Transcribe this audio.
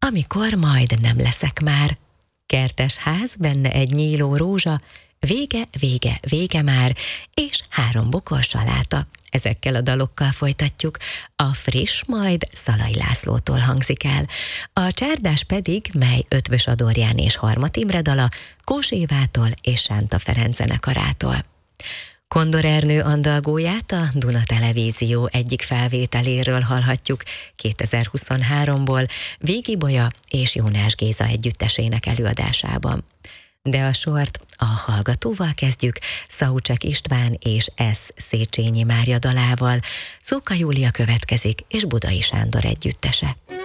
amikor majd nem leszek már. Kertes ház, benne egy nyíló rózsa, vége, vége, vége már, és 3 bokor saláta. Ezekkel a dalokkal folytatjuk. A friss majd Szalai Lászlótól hangzik el. A csárdás pedig, mely Ötvös Adorján és Harmat Imre dala, Kós Évától és Sánta Ferenc zenekarától. Kondor Ernő andalgóját a Duna Televízió egyik felvételéről hallhatjuk 2023-ból Végi Bolya és Jónás Géza együttesének előadásában. De a sort a hallgatóval kezdjük, Szaucsek István és S. Széchenyi Mária dalával. Szóka Júlia következik, és Budai Sándor együttese.